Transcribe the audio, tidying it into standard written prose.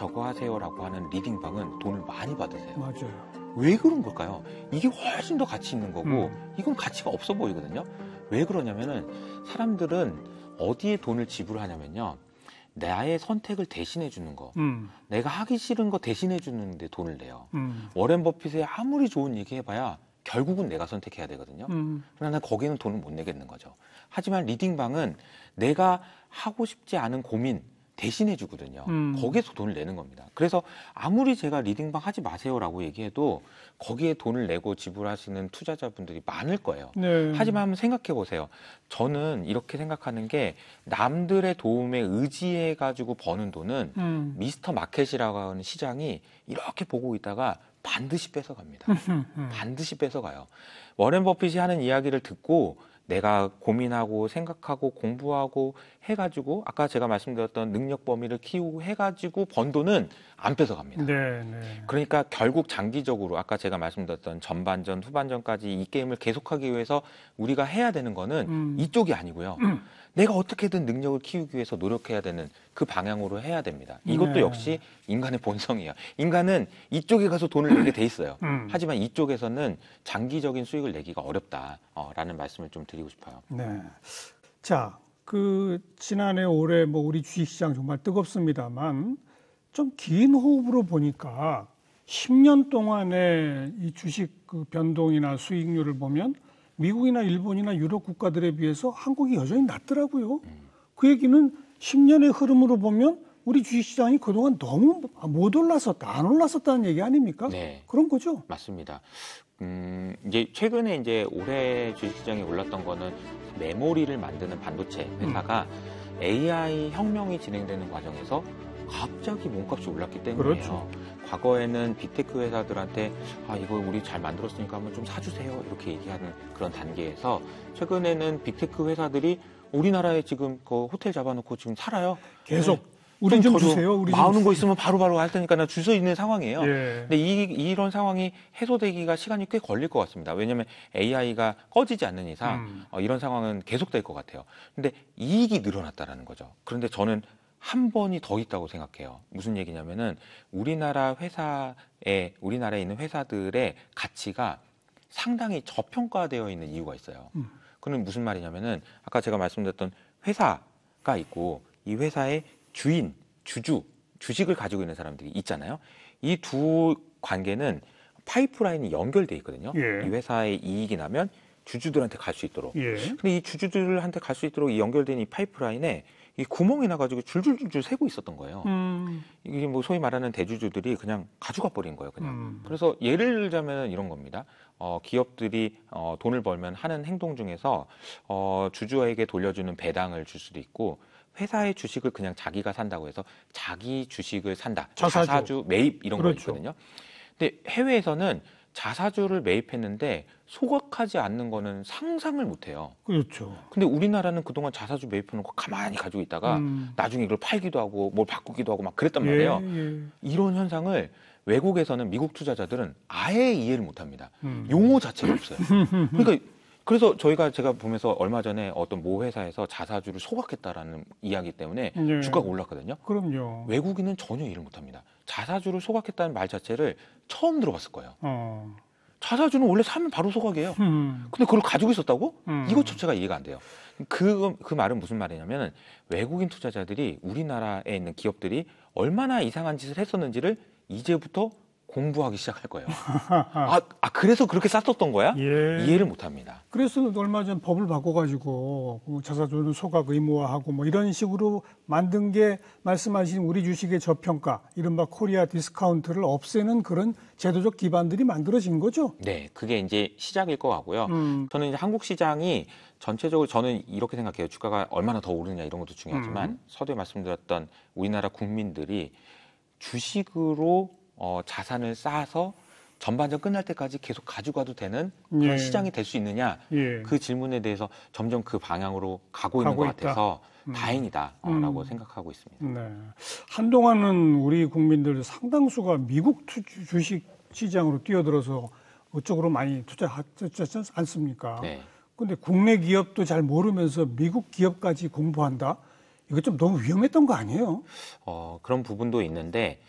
저거 하세요라고 하는 리딩방은 돈을 많이 받으세요. 맞아요. 왜 그런 걸까요? 이게 훨씬 더 가치 있는 거고 이건 가치가 없어 보이거든요. 왜 그러냐면은 사람들은 어디에 돈을 지불하냐면요. 나의 선택을 대신해 주는 거, 내가 하기 싫은 거 대신해 주는데 돈을 내요. 워렌 버핏의 아무리 좋은 얘기 해봐야 결국은 내가 선택해야 되거든요. 그러나 거기는 돈을 못 내겠는 거죠. 하지만 리딩방은 내가 하고 싶지 않은 고민 대신해 주거든요. 거기에서 돈을 내는 겁니다. 그래서 아무리 제가 리딩방 하지 마세요라고 얘기해도 거기에 돈을 내고 지불하시는 투자자분들이 많을 거예요. 네. 하지만 한번 생각해 보세요. 저는 이렇게 생각하는 게 남들의 도움에 의지해 가지고 버는 돈은 미스터 마켓이라고 하는 시장이 이렇게 보고 있다가 반드시 뺏어갑니다. 반드시 뺏어가요. 워렌 버핏이 하는 이야기를 듣고 내가 고민하고 생각하고 공부하고 해가지고 아까 제가 말씀드렸던 능력 범위를 키우고 해가지고 번 돈은 안 뺏어갑니다. 네, 네. 그러니까 결국 장기적으로 아까 제가 말씀드렸던 전반전, 후반전까지 이 게임을 계속하기 위해서 우리가 해야 되는 거는 이쪽이 아니고요. 내가 어떻게든 능력을 키우기 위해서 노력해야 되는 그 방향으로 해야 됩니다. 이것도 네. 역시 인간의 본성이에요. 인간은 이쪽에 가서 돈을 내게 돼 있어요. 하지만 이쪽에서는 장기적인 수익을 내기가 어렵다라는 말씀을 좀 드리고 싶어요. 네. 자, 지난해 올해 우리 주식시장 정말 뜨겁습니다만 좀 긴 호흡으로 보니까 10년 동안의 이 주식 변동이나 수익률을 보면 미국이나 일본이나 유럽 국가들에 비해서 한국이 여전히 낮더라고요. 그 얘기는 10년의 흐름으로 보면 우리 주식시장이 그동안 너무 못 올랐었다, 안 올랐었다는 얘기 아닙니까? 네. 그런 거죠? 맞습니다. 이제 최근에 이제 올해 주식시장이 올랐던 거는 메모리를 만드는 반도체 회사가 AI 혁명이 진행되는 과정에서 갑자기 몸값이 올랐기 때문이에요. 그렇죠. 과거에는 빅테크 회사들한테 이거 우리 잘 만들었으니까 한번 좀 사주세요 이렇게 얘기하는 그런 단계에서 최근에는 빅테크 회사들이 우리나라에 지금 그 호텔 잡아놓고 지금 살아요. 계속 우리 좀 주세요. 우리 나오는 거 있으면 바로바로 할 테니까 나 줄 서 있는 상황이에요. 예. 근데 이런 상황이 해소되기가 시간이 꽤 걸릴 것 같습니다. 왜냐하면 AI가 꺼지지 않는 이상 이런 상황은 계속될 것 같아요. 근데 이익이 늘어났다라는 거죠. 그런데 저는 한 번이 더 있다고 생각해요. 무슨 얘기냐면은 우리나라에 있는 회사들의 가치가 상당히 저평가되어 있는 이유가 있어요. 그건 무슨 말이냐면은 아까 제가 말씀드렸던 회사가 있고 이 회사의 주인, 주식을 가지고 있는 사람들이 있잖아요. 이 두 관계는 파이프라인이 연결돼 있거든요. 예. 이 회사의 이익이 나면 주주들한테 갈 수 있도록. 예. 근데 이 주주들한테 갈 수 있도록 이 연결된 이 파이프라인에 이 구멍이 나가지고 줄줄줄 새고 있었던 거예요. 이게 소위 말하는 대주주들이 그냥 가져가 버린 거예요, 그냥. 그래서 예를 들자면 이런 겁니다. 기업들이 돈을 벌면 하는 행동 중에서 주주에게 돌려주는 배당을 줄 수도 있고 회사의 주식을 그냥 자기가 산다고 해서 자기 주식을 산다. 자사주 매입 이런 그렇죠. 거 있거든요. 근데 해외에서는 자사주를 매입했는데 소각하지 않는 거는 상상을 못 해요. 그렇죠. 근데 우리나라는 그동안 자사주 매입해놓고 가만히 가지고 있다가 나중에 이걸 팔기도 하고 뭘 바꾸기도 하고 막 그랬단 말이에요. 예. 이런 현상을 외국에서는 미국 투자자들은 아예 이해를 못 합니다. 용어 자체가 없어요. 그러니까 그래서 제가 보면서 얼마 전에 어떤 모 회사에서 자사주를 소각했다라는 이야기 때문에 예. 주가가 올랐거든요. 그럼요. 외국인은 전혀 이해를 못 합니다. 자사주를 소각했다는 말 자체를 처음 들어봤을 거예요. 자사주는 원래 사면 바로 소각이에요. 근데 그걸 가지고 있었다고? 이것 자체가 이해가 안 돼요. 그 말은 무슨 말이냐면 외국인 투자자들이 우리나라에 있는 기업들이 얼마나 이상한 짓을 했었는지를 이제부터 공부하기 시작할 거예요. 그래서 그렇게 쌌었던 거야? 예. 이해를 못 합니다. 그래서 얼마 전 법을 바꿔가지고 자사주는 소각 의무화하고 이런 식으로 만든 게 말씀하신 우리 주식의 저평가, 이른바 코리아 디스카운트를 없애는 그런 제도적 기반들이 만들어진 거죠? 네, 그게 이제 시작일 것 같고요. 저는 이제 한국 시장이 전체적으로 저는 이렇게 생각해요. 주가가 얼마나 더 오르느냐 이런 것도 중요하지만 서두에 말씀드렸던 우리나라 국민들이 주식으로 자산을 쌓아서 전반전 끝날 때까지 계속 가져가도 되는 그런 예. 시장이 될 수 있느냐 예. 그 질문에 대해서 점점 그 방향으로 가고 있는 것 같아서 다행이다라고 생각하고 있습니다. 네. 한동안은 우리 국민들 상당수가 미국 주식 시장으로 뛰어들어서 그쪽으로 많이 투자하지 않습니까? 네. 근데 국내 기업도 잘 모르면서 미국 기업까지 공부한다? 이거 좀 너무 위험했던 거 아니에요? 그런 부분도 있는데